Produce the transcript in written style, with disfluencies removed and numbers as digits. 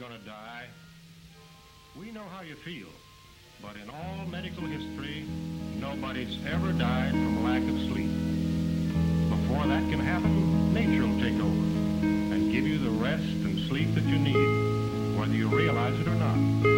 gonna die. We know how you feel, but in all medical history, nobody's ever died from lack of sleep. Before that can happen, nature will take over and give you the rest and sleep that you need, whether you realize it or not.